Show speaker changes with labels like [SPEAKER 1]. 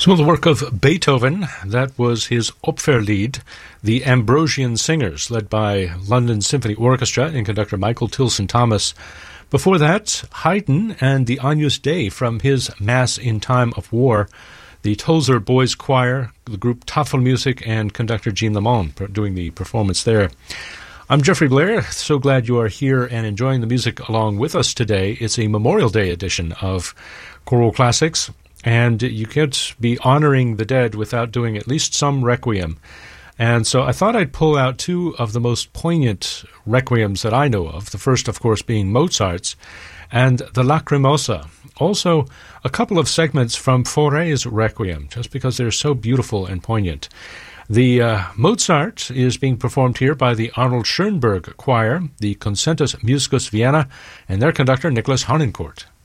[SPEAKER 1] So the work of Beethoven, that was his Opferlied, the Ambrosian Singers, led by London Symphony Orchestra and conductor Michael Tilson Thomas. Before that, Haydn and the Agnus Dei from his Mass in Time of War, the Tolzer Boys Choir, the group Tafelmusik, and conductor Jean Lamont doing the performance there. I'm Jeffrey Blair. So glad you are here and enjoying the music along with us today. It's a Memorial Day edition of Choral Classics. And you can't be honoring the dead without doing at least some requiem. And so I thought I'd pull out two of the most poignant requiems that I know of. The first, of course, being Mozart's, and the Lacrimosa. Also, a couple of segments from Fauré's Requiem, just because they're so beautiful and poignant. The Mozart is being performed here by the Arnold Schoenberg Choir, the Concertus Musicus Vienna, and their conductor, Nicholas Harnoncourt.